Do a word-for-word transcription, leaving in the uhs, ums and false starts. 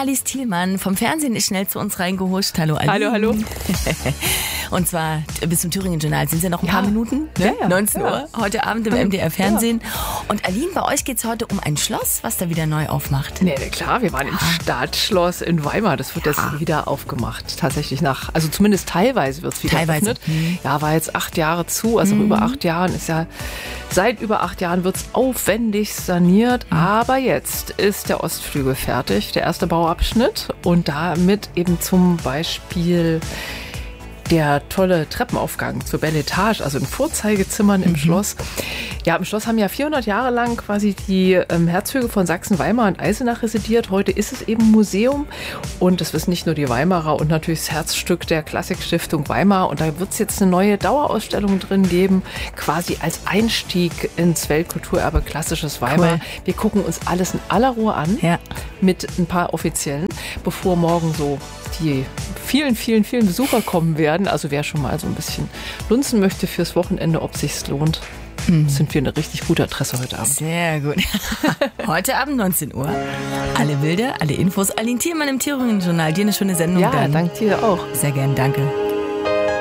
Alice Thielmann vom Fernsehen ist schnell zu uns reingehuscht. Hallo Alice. Hallo, hallo. Und zwar bis zum Thüringen-Journal sind es ja noch ein ja. paar Minuten. Ne? Ja, ja. neunzehn ja. Uhr, heute Abend im M D R-Fernsehen. Ja. Und Aline, bei euch geht es heute um ein Schloss, was da wieder neu aufmacht. Nee, klar, wir waren im Stadtschloss in Weimar. Das wird ja. jetzt wieder aufgemacht. Tatsächlich nach, also zumindest teilweise wird es wieder teilweise. geöffnet. Mhm. Ja, war jetzt acht Jahre zu, also mhm. über acht Jahren ist ja, seit über acht Jahren wird es aufwendig saniert. Mhm. Aber jetzt ist der Ostflügel fertig, der erste Bauabschnitt. Und damit eben zum Beispiel der tolle Treppenaufgang zur Belle Etage, also in Vorzeigezimmern im mhm. Schloss. Ja, im Schloss haben ja vierhundert Jahre lang quasi die ähm, Herzöge von Sachsen, Weimar und Eisenach residiert. Heute ist es eben Museum und das wissen nicht nur die Weimarer und natürlich das Herzstück der Klassikstiftung Weimar. Und da wird es jetzt eine neue Dauerausstellung drin geben, quasi als Einstieg ins Weltkulturerbe Klassisches Weimar. Cool. Wir gucken uns alles in aller Ruhe an, ja. mit ein paar Offiziellen, bevor morgen so die vielen, vielen, vielen Besucher kommen werden. Also wer schon mal so ein bisschen lunzen möchte fürs Wochenende, ob sich's lohnt, mhm. sind wir eine richtig gute Adresse heute Abend. Sehr gut. Heute Abend neunzehn Uhr. Alle Bilder, alle Infos. Aline Thielmann im Thüringen-Journal. Dir eine schöne Sendung. Ja, dann. danke dir auch. Sehr gern, danke.